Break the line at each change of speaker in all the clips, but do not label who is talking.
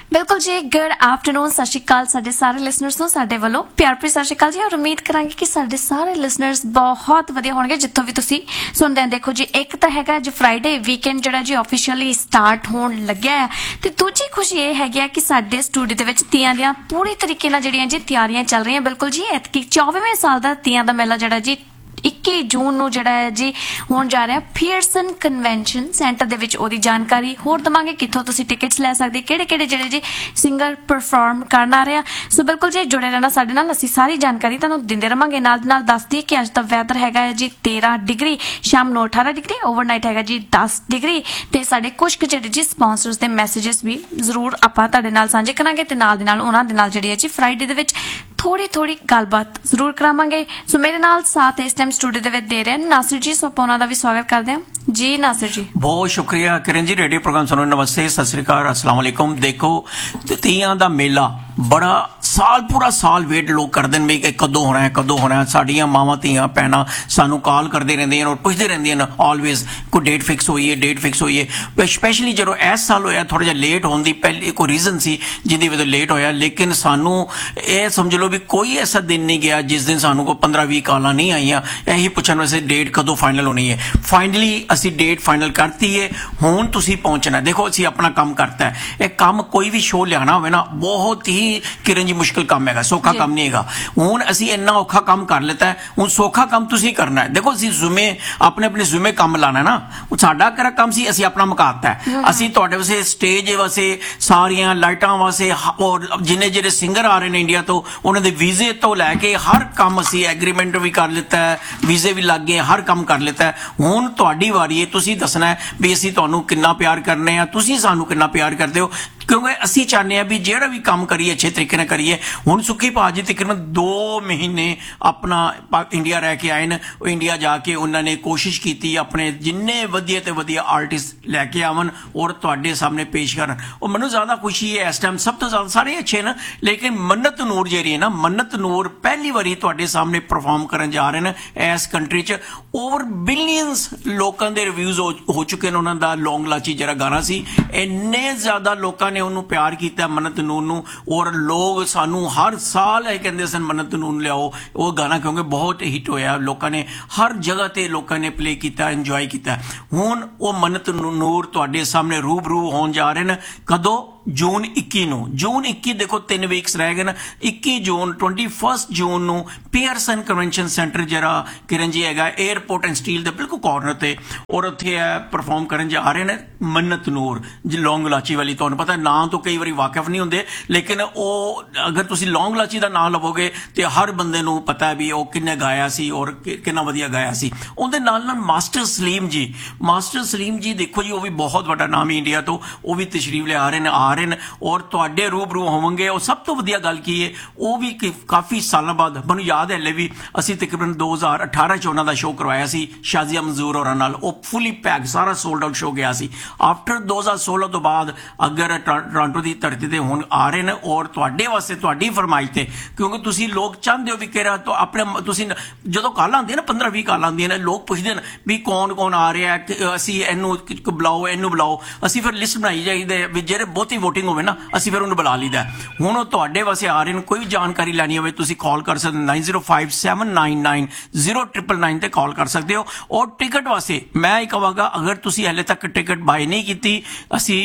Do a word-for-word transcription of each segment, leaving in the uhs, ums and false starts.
बिल्कुल जी good afternoon सत श्री अकाल साडे सारे लिसनर्स ਨੂੰ ਸਾਡੇ ਵੱਲੋਂ ਪਿਆਰ ਭਰੀ ਸਤਿ ਸ਼੍ਰੀ ਅਕਾਲ ਜੀ ਔਰ ਉਮੀਦ ਕਰਾਂਗੇ ਕਿ ਸਾਡੇ ਸਾਰੇ ਲਿਸਨਰਸ ਬਹੁਤ ਵਧੀਆ ਹੋਣਗੇ ਜਿੱਥੋਂ ਵੀ ਤੁਸੀਂ ਸੁਣਦੇ ਹੋ। ਦੇਖੋ ਜੀ ਇੱਕ ਤਾਂ ਹੈਗਾ ਅੱਜ ਫਰਾਈਡੇ ਵੀਕਐਂਡ ਜਿਹੜਾ ਜੀ ਆਫੀਸ਼ੀਅਲੀ ਸਟਾਰਟ ਹੋਣ ਲੱਗਿਆ ਹੈ ਤੇ ਦੂਜੀ ਖੁਸ਼ੀ ਇਹ ਹੈਗੀ ਕਿ ਸਾਡੇ ਸਟੂਡੀਓ ਦੇ ਵਿੱਚ ਤੀਆਂ ਦੀਆਂ ਪੂਰੀ ਤਰੀਕੇ ਨਾਲ ਜਿਹੜੀਆਂ ਜੀ ਤਿਆਰੀਆਂ ਚੱਲ ਰਹੀਆਂ। ਬਿਲਕੁਲ ਜੀ ਐਤਕੀ ਚੌਵੀਵੇਂ ਸਾਲ ਦਾ ਤੀਆਂ ਦਾ ਮੇਲਾ ਜਿਹੜਾ ਜੀ इक्की जून ਨੂੰ ਜਿਹੜਾ ਹੈ ਜੀ ਹੋਣ ਜਾ ਰਿਹਾ ਪੀਅਰਸਨ ਕਨਵੈਨਸ਼ਨ ਸੈਂਟਰ ਦੇ ਵਿੱਚ। ਉਹਦੀ ਜਾਣਕਾਰੀ ਹੋਰ ਦਵਾਂਗੇ ਕਿੱਥੋਂ ਤੁਸੀਂ ਟਿਕਟਸ ਲੈ ਸਕਦੇ, ਕਿਹੜੇ ਕਿਹੜੇ ਜਿਹੜੇ ਜੀ ਸਿੰਗਰ ਪਰਫਾਰਮ ਕਰਨ ਆ ਰਹੇ ਆ। ਸੋ ਬਿਲਕੁਲ ਜੀ ਜੁੜੇ ਰਹਿਣਾ ਸਾਡੇ ਨਾਲ, ਅਸੀਂ ਸਾਰੀ ਜਾਣਕਾਰੀ ਤੁਹਾਨੂੰ ਦਿੰਦੇ ਰਵਾਂਗੇ। ਨਾਲ ਨਾਲ ਦੱਸਦੀ ਕਿ ਅੱਜ ਦਾ ਵੈਦਰ ਹੈਗਾ ਹੈ ਜੀ ਤੇਰਾਂ ਡਿਗਰੀ, ਸ਼ਾਮ ਨੂੰ ਅਠਾਰਾਂ ਡਿਗਰੀ, ਓਵਰਨਾਈਟ ਹੈਗਾ ਜੀ ਦਸ ਡਿਗਰੀ। ਤੇ ਸਾਡੇ ਕੁਝ ਕੁ ਜਿਹੜੇ ਜੀ ਸਪਾਂਸਰਸ ਦੇ ਮੈਸੇजेस ਵੀ ਜ਼ਰੂਰ ਆਪਾਂ ਤੁਹਾਡੇ ਨਾਲ ਸਾਂਝੇ ਕਰਾਂਗੇ ਤੇ ਨਾਲ ਦੇ ਨਾਲ ਉਹਨਾਂ ਦੇ ਨਾਲ ਜਿਹੜੀ ਹੈ ਜੀ ਫਰਾਈਡੇ ਦੇ ਵਿੱਚ थोड़ी थोड़ी गलबात जरूर करावांगे। सो मेरे नाल साथ इस टाइम स्टूडियो दे विच दे रहे हैं नासिर जी, सो उन्हां दा भी स्वागत करदे हां जी। नासिर जी
बहुत शुक्रिया किरण जी, रेडियो प्रोग्राम सुनो, नमस्ते, सत श्री अकाल, अस्सलाम वालेकुम। देखो तीयां दा मेला बड़ा साल पूरा साल वेट लोग करते हैं भी कदों होना है कदों होना है। साडियां मावां धीआं भैणां सानू कॉल करते रहंदियां और पुछदे रहंदियां न ऑलवेज कोई डेट फिक्स होई है डेट फिक्स होई है। स्पैशली जो इस साल होया थोड़ा जिहा लेट होने की पहले कोई रीजन सी जिहदी वजह लेट होया, लेकिन सानू ये समझ लो भी कोई ऐसा दिन नहीं गया जिस दिन सानू को पंद्रह भी कॉलां नहीं आईयां यही पुछण वास्ते डेट कदों फाइनल होनी है। फाइनली असी डेट फाइनल करती है, हुण तुसीं पहुंचना। देखो असी अपना काम करता है, ये काम कोई भी शो लियाना होवे ना बहुत ही किरण जी मुश्किल काम है, सौखा काम नहीं है। हुण असी इन्ना औखा काम कर लेता है, हुण सौखा काम तुसीं करना है। देखो असी जुमे अपने अपने जुमे काम लाना ना, साडा किहड़ा काम सी असी अपना मुकाता है। असी तुहाडे वास्ते स्टेज वास्ते सारियां लाइटां वास्ते और जिन्ने जिहड़े सिंगर आ रहे ने इंडिया तो उन्हां दे वीजे तो लैके हर काम असी एग्रीमेंट भी कर लेता है, वीजे भी लग गए, हर काम कर लेता है। हुण तुहाडी वारी है, तुसीं दसना है भी असी तुहानूं किन्ना प्यार करने आ, तुसीं सानूं किन्ना प्यार करदे हो, क्योंकि असी चाहते हैं भी जिहड़ा भी काम करिए अच्छे तरीके नाल करिए। हुण सुखी भाजी तकरीबन दो महीने अपना इंडिया रह के आए न, इंडिया जाके उन्होंने कोशिश की अपने जिन्ने वधिया ते वधिया आर्टिस्ट लैके आवन और तुहाडे सामने पेश करन। और मैनूं ज़्यादा खुशी है इस टाइम, सब तो ज़्यादा सारे अच्छे न, लेकिन मन्नत नूर जी है ना, मन्नत नूर पहली बारी तुहाडे सामने परफॉर्म करन जा रहे हैं इस कंट्री च। ओवर बिलियंस लोगों के रिव्यूज़ हो, हो चुके हैं। उन्होंने लौंग लाची जरा गाना सी, इन्ने ज़्यादा लोगों ने ਉਹਨੂੰ ਪਿਆਰ ਕੀਤਾ ਮन्नत ਨੂਰ ਨੂੰ ਔਰ ਲੋਕ ਸਾਨੂੰ ਹਰ ਸਾਲ ਇਹ ਕਹਿੰਦੇ ਸਨ मन्नत ਨੂਰ ਲਿਆਓ ਉਹ ਗਾਣਾ, ਕਿਉਂਕਿ ਬਹੁਤ ਹਿੱਟ ਹੋਇਆ, ਲੋਕਾਂ ਨੇ ਹਰ ਜਗ੍ਹਾ ਤੇ ਲੋਕਾਂ ਨੇ ਪਲੇ ਕੀਤਾ, ਇੰਜੋਏ ਕੀਤਾ। ਹੁਣ ਉਹ मन्नत ਨੂਰ ਤੁਹਾਡੇ ਸਾਹਮਣੇ ਰੂਬਰੂ ਹੋਣ ਜਾ ਰਹੇ ਨੇ। ਕਦੋਂ? जून इक्की ਨੂੰ। जून इक्की देखो तीन वीक्स रह गए ना, इक्की जून ट्वेंटी फस्ट जून ਨੂੰ ਪੀਅਰਸਨ ਕਨਵੈਨਸ਼ਨ ਸੈਂਟਰ ਜਿਹੜਾ ਕਿਰਨ ਜੀ ਹੈਗਾ 에ਅਰਪੋਰਟ ਐਂਡ ਸਟੀਲ ਦੇ ਬਿਲਕੁਲ ਕਾਰਨਰ ਤੇ, ਔਰ ਉੱਥੇ ਪਰਫਾਰਮ ਕਰਨ ਜਾ ਰਹੇ ਨੇ मन्नत ਨੂਰ ਜੀ ਲੌਂਗ ਲਾਚੀ ਵਾਲੀ। ਤੁਹਾਨੂੰ ਪਤਾ ਨਾਂ ਤੋਂ ਕਈ ਵਾਰੀ ਵਾਕਿਫ ਨਹੀਂ ਹੁੰਦੇ, ਲੇਕਿਨ ਉਹ ਅਗਰ ਤੁਸੀਂ ਲੌਂਗ ਲਾਚੀ ਦਾ ਨਾਂ ਲਵੋਗੇ ਤੇ ਹਰ ਬੰਦੇ ਨੂੰ ਪਤਾ ਵੀ ਉਹ ਕਿੰਨੇ ਗਾਇਆ ਸੀ ਔਰ ਕਿੰਨਾ ਵਧੀਆ ਗਾਇਆ ਸੀ। ਉਹਦੇ ਨਾਲ ਨਾਲ ਮਾਸਟਰ ਸਲੀਮ ਜੀ, ਮਾਸਟਰ ਸਲੀਮ ਜੀ ਦੇਖੋ ਜੀ ਉਹ ਵੀ ਬਹੁਤ ਵੱਡਾ ਨਾਮ ਇੰਡੀਆ ਤੋਂ, ਉਹ ਵੀ ਤਸ਼ਰੀਫ ਲਿਆ ਰਹੇ ਨੇ, ਆ ਰਹੇ ਨੇ और तुहाडे रूबरू होवंगे। और सब तो वधिया गल की है वो भी कि काफ़ी सालों बाद मैनूं याद है हले भी असी तकरीबन दो हज़ार अठारह च उन्हां दा शो करवाया सी शाजिया मंजूर होरां नाल, वो फुली पैक सारा सोल्ड आउट शो गया सी। आफ्टर दो हज़ार सोलह तो बाद अगर टोरंटो की धरती ते हुण आ रहे हैं और तुहाडे वास्ते तुहाडी फरमाइश ते, क्योंकि तुसीं लोग चाहते हो भी कि तो अपने तुसीं जदों कॉल आउंदी है ना पंद्रह बीस कॉल आउंदियां ने, लोग पुछदे ने भी कौन कौन आ रहा है, असीं इहनूं बुलाओ इहनूं बुलाओ, असीं फिर लिस्ट बनाई जाईदी भी ਜਿਹੜੇ ਬਹੁਤੀ ਵੋਟਿੰਗ ਹੋਵੇ ਨਾ ਅਸੀਂ ਫਿਰ ਉਹਨੂੰ ਬੁਲਾ ਲਈਦਾ। ਹੁਣ ਉਹ ਤੁਹਾਡੇ ਵਾਸਤੇ ਆ ਰਹੇ ਨੇ, ਕੋਈ ਵੀ ਜਾਣਕਾਰੀ ਲੈਣੀ ਹੋਵੇ ਤੁਸੀਂ ਕਾਲ ਕਰ ਸਕਦੇ ਨਾइन zero five seven nine nine zero triple nine ਤੇ ਕਾਲ ਕਰ ਸਕਦੇ ਹੋ। ਔਰ ਟਿਕਟ ਵਾਸਤੇ ਮੈਂ ਇਹ ਕਹਾਂਗਾ ਅਗਰ ਤੁਸੀਂ ਹਲੇ ਤੱਕ ਟਿਕਟ ਬਾਏ ਨਹੀਂ ਕੀਤੀ, ਅਸੀਂ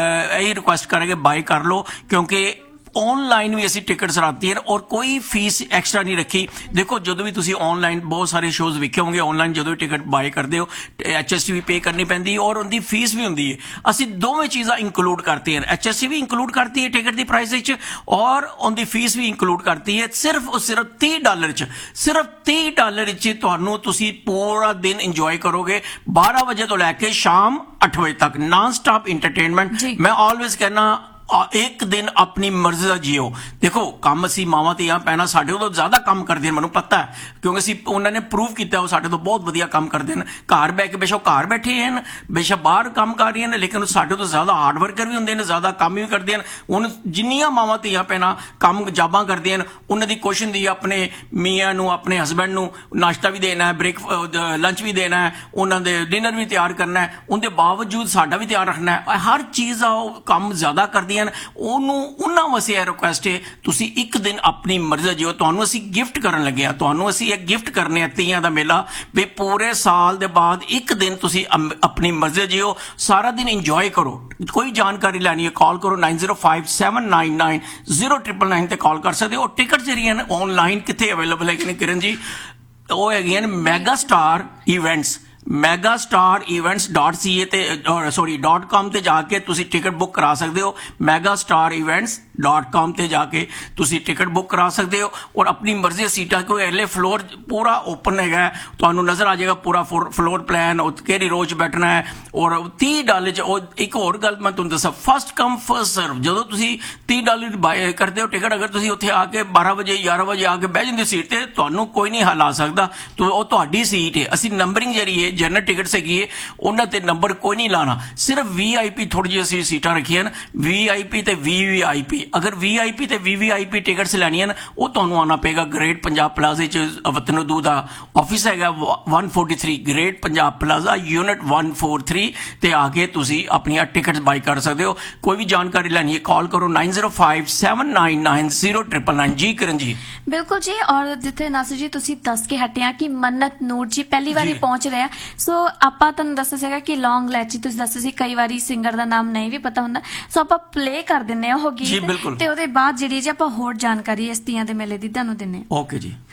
ਇਹ ਰਿਕੁਐਸਟ ਕਰਾਂਗੇ ਬਾਏ ਕਰ ਲਓ, ਕਿਉਂਕਿ ऑनलाइन भी असी टिकट्स राती है और कोई फीस एक्सट्रा नहीं रखी। देखो जो भी तुसी ऑनलाइन बहुत सारे शोज वेखे होंगे, ऑनलाइन जो भी टिकट बाय करते हो एच एस टी भी पे करनी पैंदी और उनकी फीस भी होंगी है। असी दोवें चीज़ां इंकलूड करते हैं, एच एस टी भी इंकलूड करती है टिकट की प्राइस विच और उनकी फीस भी इंकलूड करती है। सिर्फ और सिर्फ तीह डॉलर च, सिर्फ तीह डॉलर च तुहानूं तुसी पूरा दिन इंजॉय करोगे, बारह बजे तो लैके शाम अठ बजे तक नॉन स्टॉप इंटरटेनमेंट। मैं ऑलवेज कहना एक दिन अपनी मर्जी का जियो। देखो काम असी मावां धीआं भैणां साडे तो ज़्यादा काम करदियां, मैनूं पता है, क्योंकि असी उन्होंने प्रूव किया वो साडे तो बहुत वधिया काम करते हैं। घर बह के बेशक घर बैठे हैं, बेशक बाहर काम कर रही हैं, लेकिन साडे तो ज़्यादा हार्ड वर्कर भी होंदे ने, ज़्यादा काम भी करते हैं। हुण जिन्नियां मावां धीआं भैणां काम जाबां करदियां ने, उन्हां दी कोशिश हुंदी है अपने मियाँ नूं अपने हसबैंड नूं नाश्ता भी देना है, ब्रेक लंच भी देना है, उन्हां दे डिनर भी तैयार करना है, उनके बावजूद साडा भी तैयार रखना है। हर चीज़ आ काम ज़्यादा करदियां ਹੈਗੀਆਂ ਨੇ, ਉਹਨੂੰ ਉਹਨਾਂ ਵਾਸਤੇ ਇਹ ਰਿਕੁਐਸਟ ਹੈ ਤੁਸੀਂ ਇੱਕ ਦਿਨ ਆਪਣੀ ਮਰਜ਼ੀ ਦਾ ਜਿਓ। ਤੁਹਾਨੂੰ ਅਸੀਂ ਗਿਫਟ ਕਰਨ ਲੱਗੇ ਹਾਂ, ਤੁਹਾਨੂੰ ਅਸੀਂ ਇੱਕ ਗਿਫਟ ਕਰਨੇ ਆ ਤੀਆਂ ਦਾ ਮੇਲਾ ਵੀ ਪੂਰੇ ਸਾਲ ਦੇ ਬਾਅਦ ਇੱਕ ਦਿਨ ਤੁਸੀਂ ਅਮ- ਆਪਣੀ ਮਰਜ਼ੀ ਦਾ ਜਿਓ, ਸਾਰਾ ਦਿਨ ਇੰਜੋਏ ਕਰੋ। ਕੋਈ ਜਾਣਕਾਰੀ ਲੈਣੀ ਹੈ ਕਾਲ ਕਰੋ ਨਾइन zero five seven nine nine zero triple nine ਤੇ ਕਾਲ ਕਰ ਸਕਦੇ ਹੋ। ਟਿਕਟ ਜਿਹੜੀਆਂ ਨੇ ਆਨਲਾਈਨ ਕਿੱਥੇ ਅਵੇਲੇਬਲ ਹੈਗੇ ਨੇ ਕਿਰਨ ਜੀ? ਉਹ ਹੈਗੀਆਂ ਨੇ mega star events mega star events dot ਸੀ ਏ ਤੇ ਸੌਰੀ ਡਾਟ ਕਾਮ ਤੇ ਜਾ ਕੇ ਤੁਸੀਂ ਟਿਕਟ ਬੁੱਕ ਕਰਾ ਸਕਦੇ ਹੋ। Mega star events dot com ਤੇ ਜਾ ਕੇ ਤੁਸੀਂ ਟਿਕਟ ਬੁੱਕ ਕਰਾ ਸਕਦੇ ਹੋ ਔਰ ਆਪਣੀ ਮਰਜ਼ੀ ਦੀ ਸੀਟਾਂ, ਕੋਈ ਅਗਲੇ ਫਲੋਰ ਪੂਰਾ ਓਪਨ ਹੈਗਾ, ਤੁਹਾਨੂੰ ਨਜ਼ਰ ਆ ਜਾਏਗਾ ਪੂਰਾ ਫਲੋਰ ਪਲਾਨ, ਕਿਹੜੀ ਰੋਜ਼ ਬੈਠਣਾ ਹੈ। ਔਰ तीस ਡਾਲਰ ਚ ਉਹ ਇੱਕ ਹੋਰ ਗੱਲ ਮੈਂ ਤੁਹਾਨੂੰ ਦੱਸਾਂ, ਫਸਟ ਕਮ ਫਸਟ ਸਰਵ। ਜਦੋਂ ਤੁਸੀਂ तीस ਡਾਲਰ ਬਾਏ ਕਰਦੇ ਹੋ ਟਿਕਟ, ਅਗਰ ਤੁਸੀਂ ਉੱਥੇ ਆ ਕੇ ਬਾਰਾਂ ਵਜੇ ਗਿਆਰਾਂ ਵਜੇ ਆ ਕੇ ਬਹਿ ਜਾਂਦੇ ਸੀਟ ਤੇ, ਤੁਹਾਨੂੰ ਕੋਈ ਨਹੀਂ ਹਿਲਾ ਸਕਦਾ, ਤੋ ਉਹ ਤੁਹਾਡੀ ਸੀਟ ਹੈ। ਅਸੀਂ ਨੰਬਰਿੰਗ ਜਿਹੜੀ ਹੈ ਜਨਰਲ ਟਿਕਟ ਹੈਗੀ ਹੈ ਉਹਨਾਂ ਤੇ ਨੰਬਰ ਕੋਈ ਨਹੀਂ ਲਾਣਾ, ਸਿਰਫ ਵੀ ਆਈ ਪੀ ਥੋੜੀ ਜਿਹੀ ਅਸੀਂ ਸੀਟਾਂ ਰੱਖੀਆਂ ਨੇ, ਵੀ ਆਈ ਪੀ ਤੇ ਵੀ ਵੀ ਆਈ ਪੀ। ਅਗਰ ਵੀ ਆਈ ਪੀ ਤੇ ਵੀ ਵੀ ਆਈ ਪੀ ਟਿਕਟਸ ਲੈਣੀਆਂ ਨੇ ਉਹ ਤੁਹਾਨੂੰ ਆਉਣਾ ਪਏਗਾ ਗ੍ਰੇਟ ਪੰਜਾਬ ਪਲਾਜ਼ਾ ਚ, ਵਤਨ ਉਦੂ ਦਾ ਆਫਿਸ ਹੈਗਾ एक सौ तैंतालीस ਗ੍ਰੇਟ ਪੰਜਾਬ ਪਲਾਜ਼ਾ ਯੂਨਿਟ एक सौ तैंतालीस ਤੇ ਆ ਕੇ ਤੁਸੀਂ ਆਪਣੀਆਂ ਟਿਕਟਸ ਬਾਈ ਕਰ ਸਕਦੇ ਹੋ। ਕੋਈ ਵੀ ਜਾਣਕਾਰੀ ਲੈਣੀ ਹੈ ਕਾਲ ਕਰੋ nine zero five seven nine nine zero triple nine. ਜੀ ਕਰਨ ਜੀ
ਬਿਲਕੁਲ ਜੀ। ਔਰ ਜਿੱਥੇ ਨਾਸਰ ਜੀ ਤੁਸੀਂ ਦੱਸ ਕੇ ਹਟਿਆ ਕਿ ਮੰਨਤ ਨੂਰ ਜੀ ਪਹਿਲੀ ਵਾਰੀ
ਜੀ।
ਪਹੁੰਚ ਰਿਹਾ, ਸੋ ਆਪਾਂ ਤੁਹਾਨੂੰ ਦੱਸਿਆ ਸੀਗਾ ਕਿ ਲੌਂਗ ਲੈਚੀ ਤੁਸੀਂ ਦੱਸਿਆ ਸੀ, ਕਈ ਵਾਰੀ ਸਿੰਗਰ ਦਾ ਨਾਮ ਨਹੀਂ ਵੀ ਪਤਾ ਹੁੰਦਾ, ਸੋ ਆਪਾਂ ਪਲੇ ਕਰ ਦਿੰਨੇ ਆ ਉਹ
ਜੀ,
ਗੀਤ
ਬਿਲਕੁਲ।
ਤੇ ਉਹਦੇ ਬਾਅਦ ਜਿਹੜੀ ਜੀ ਆਪਾਂ ਹੋਰ ਜਾਣਕਾਰੀ ਇਸ ਤੀਆਂ ਦੇ ਮੇਲੇ ਦੀ ਤੁਹਾਨੂੰ ਦਿੰਨੇ ਆ।
ਓਕੇ ਜੀ।